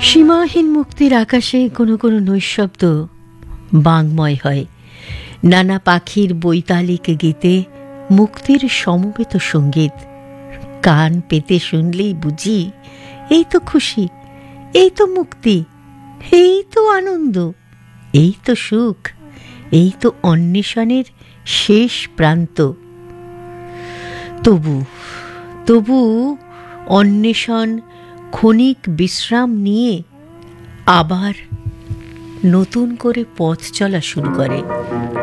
সীমাহীন মুক্তির আকাশে কোনো কোনো নৈঃশব্দ বাংময় হয়। নানা পাখির বৈতালিক গীতে মুক্তির সমবেত সঙ্গীত। কান পেতে শুনলেই বুঝি এই তো খুশি, এই তো মুক্তি, এই তো আনন্দ, এই তো সুখ, এই তো অন্বেষণের শেষ প্রান্ত। তবু তবু অন্বেষণ ক্ষণিক বিশ্রাম নিয়ে আবার নতুন করে পথ চলা শুরু করে।